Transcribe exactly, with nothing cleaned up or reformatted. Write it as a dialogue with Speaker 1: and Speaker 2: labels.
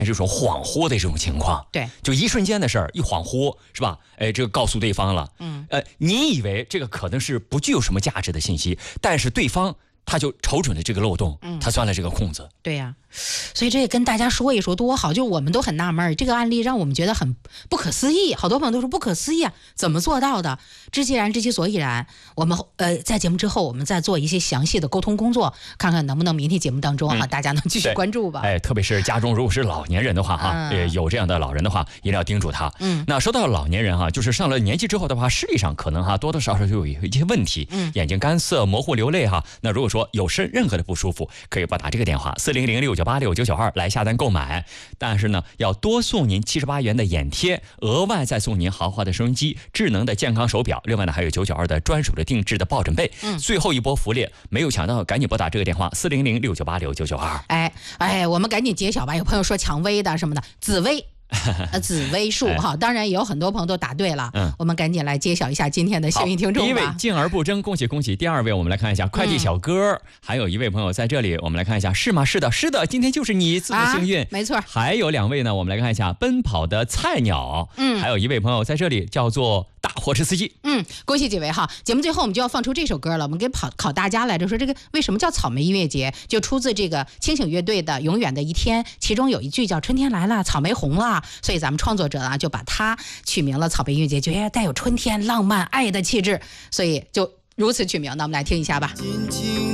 Speaker 1: 这种恍惚的这种情况，
Speaker 2: 对，
Speaker 1: 就一瞬间的事儿，一恍惚是吧？哎，这个告诉对方了，
Speaker 2: 嗯，
Speaker 1: 呃，你以为这个可能是不具有什么价值的信息，但是对方他就瞅准了这个漏洞，
Speaker 2: 嗯，
Speaker 1: 他钻了这个空子。
Speaker 2: 对呀、啊，所以这也跟大家说一说多好，就我们都很纳闷，这个案例让我们觉得很不可思议，好多朋友都说不可思议啊，怎么做到的？知其然，知其所以然。我们呃在节目之后，我们再做一些详细的沟通工作，看看能不能明天节目当中哈、啊嗯，大家能继续关注吧。
Speaker 1: 哎，特别是家中如果是老年人的话哈，呃、嗯，有这样的老人的话，一定要叮嘱他。
Speaker 2: 嗯，
Speaker 1: 那说到老年人哈，就是上了年纪之后的话，视力上可能哈多多少少就有一些问题，
Speaker 2: 嗯，
Speaker 1: 眼睛干涩、模糊、流泪哈。那如果说有任任何的不舒服，可以拨打这个电话四零零六九八六九九二来下单购买。但是呢，要多送您七十八元的眼贴，额外再送您豪华的收音机、智能的健康手表，另外呢还有九九二的专属的定制的抱枕被。
Speaker 2: 嗯，
Speaker 1: 最后一波福利没有抢到，赶紧拨打这个电话四零零六九八六九九二。
Speaker 2: 哎哎，我们赶紧揭晓吧！有朋友说蔷薇的什么的，紫薇。呃，紫薇树哈，当然也有很多朋友都答对了。
Speaker 1: 嗯，
Speaker 2: 我们赶紧来揭晓一下今天的幸运听众吧。
Speaker 1: 第一位敬而不争，恭喜恭喜！第二位我们来看一下快递小哥、嗯，还有一位朋友在这里，我们来看一下是吗？是的，是的，今天就是你自己幸运、
Speaker 2: 啊，没错。
Speaker 1: 还有两位呢，我们来看一下奔跑的菜鸟，
Speaker 2: 嗯，
Speaker 1: 还有一位朋友在这里叫做大货车司机。
Speaker 2: 嗯，恭喜几位哈！节目最后我们就要放出这首歌了，我们给考考大家来着，说这个为什么叫草莓音乐节，就出自这个清醒乐队的《永远的一天》，其中有一句叫春天来了，草莓红了，所以咱们创作者啊就把它取名了草莓音乐节，觉得带有春天浪漫爱的气质，所以就如此取名。那我们来听一下吧。